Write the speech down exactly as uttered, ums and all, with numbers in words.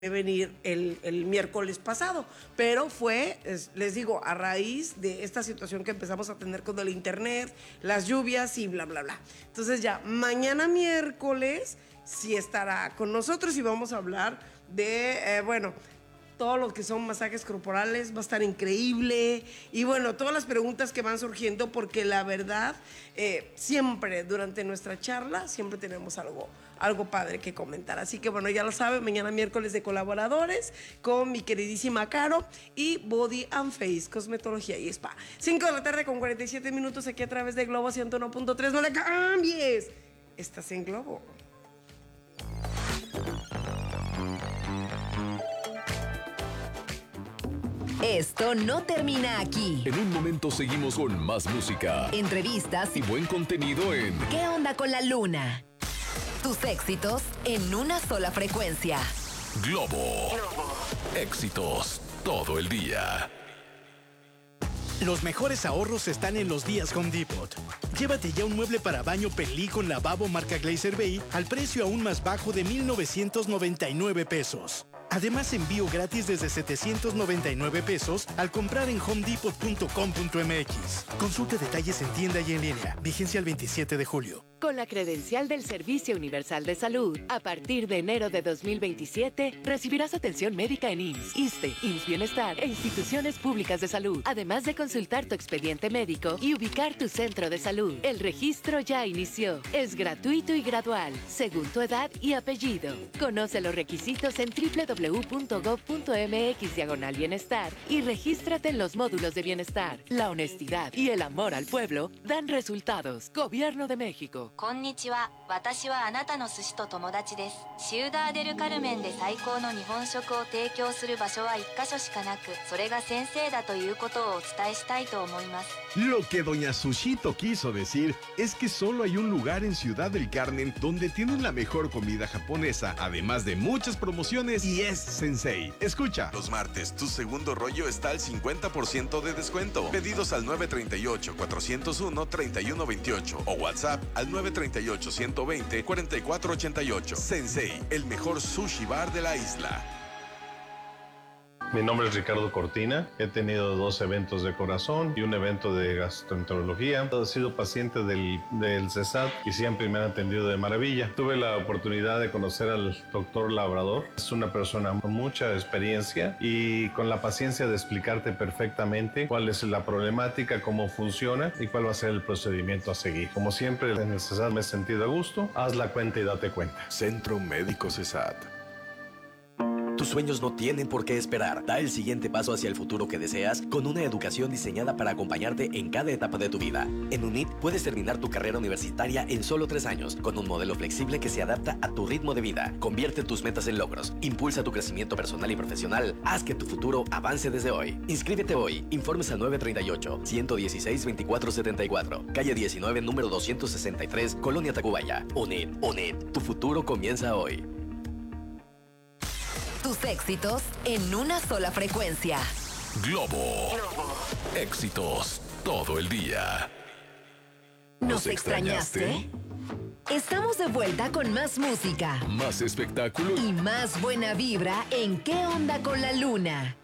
venir el, el miércoles pasado, pero fue, es, les digo, a raíz de esta situación que empezamos a tener con el internet, las lluvias y bla, bla, bla. Entonces ya mañana miércoles sí estará con nosotros y vamos a hablar de, eh, bueno, todo lo que son masajes corporales, va a estar increíble. Y bueno, todas las preguntas que van surgiendo, porque la verdad, eh, siempre durante nuestra charla, siempre tenemos algo, algo padre que comentar. Así que bueno, ya lo saben, mañana miércoles de colaboradores con mi queridísima Caro y Body and Face, cosmetología y spa. cinco de la tarde con cuarenta y siete minutos aquí a través de Globo ciento uno punto tres. No le cambies, estás en Globo. Esto no termina aquí. En un momento seguimos con más música, entrevistas y buen contenido en ¿Qué onda con la luna? Tus éxitos en una sola frecuencia. Globo. Globo. Éxitos todo el día. Los mejores ahorros están en los días Home Depot. Llévate ya un mueble para baño Pelí con lavabo marca Glazer Bay al precio aún más bajo de mil novecientos noventa y nueve pesos. Además, envío gratis desde setecientos noventa y nueve pesos al comprar en home depot punto com punto m x. Consulte detalles en tienda y en línea. Vigencia el veintisiete de julio. Con la credencial del Servicio Universal de Salud, a partir de enero de dos mil veintisiete, recibirás atención médica en I M S S, ISSSTE, I M S S Bienestar e instituciones públicas de salud, además de consultar tu expediente médico y ubicar tu centro de salud. El registro ya inició. Es gratuito y gradual, según tu edad y apellido. Conoce los requisitos en doble u doble u doble u punto gob punto m x diagonal bienestar y regístrate en los módulos de bienestar. La honestidad y el amor al pueblo dan resultados. Gobierno de México. こんにちは。私はあなたの寿司と友達です。シウダーデルカルメンで最高の日本食を提供する場所は一カ所しかなく、それが先生だということをお伝えしたいと思います。 Lo que doña Sushito quiso decir es que solo hay un lugar en Ciudad del Carmen donde tienen la mejor comida japonesa, además de muchas promociones, y es Sensei. Escucha. Los martes, tu segundo rollo está al cincuenta por ciento de descuento. Pedidos al nueve tres ocho, cuatro cero uno, tres uno dos ocho o WhatsApp al nueve tres ocho, uno dos cero, cuatro cuatro ocho ocho. Sensei, el mejor sushi bar de la isla. Mi nombre es Ricardo Cortina, he tenido dos eventos de corazón y un evento de gastroenterología. He sido paciente del, del CESAT y siempre me han atendido de maravilla. Tuve la oportunidad de conocer al doctor Labrador. Es una persona con mucha experiencia y con la paciencia de explicarte perfectamente cuál es la problemática, cómo funciona y cuál va a ser el procedimiento a seguir. Como siempre en el CESAT me he sentido a gusto. Haz la cuenta y date cuenta. Centro Médico CESAT. Tus sueños no tienen por qué esperar. Da el siguiente paso hacia el futuro que deseas con una educación diseñada para acompañarte en cada etapa de tu vida. En UNIT puedes terminar tu carrera universitaria en solo tres años, con un modelo flexible que se adapta a tu ritmo de vida. Convierte tus metas en logros, impulsa tu crecimiento personal y profesional, haz que tu futuro avance desde hoy. Inscríbete hoy. Informes al nueve tres ocho, uno uno seis, dos cuatro siete cuatro, calle diecinueve, número doscientos sesenta y tres, Colonia Tacubaya. UNIT, UNIT, tu futuro comienza hoy. Tus éxitos en una sola frecuencia. Globo. Globo. Éxitos todo el día. ¿Nos extrañaste? Estamos de vuelta con más música, más espectáculo y más buena vibra en ¿Qué onda con la luna?